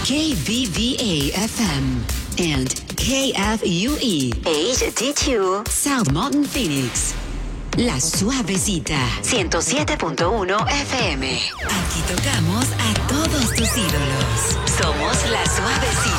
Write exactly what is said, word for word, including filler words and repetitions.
K V V A F M and K F U E H D two South Mountain Phoenix. La Suavecita ciento siete punto uno F M. Aquí tocamos a todos tus ídolos. Somos La Suavecita.